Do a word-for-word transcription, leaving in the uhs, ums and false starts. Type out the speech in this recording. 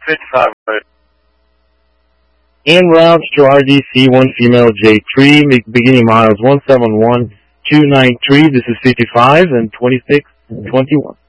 fifty-five, right. En route to R D C one female J three, beginning miles one seven one two nine three. This is fifty-five and twenty-six twenty-one.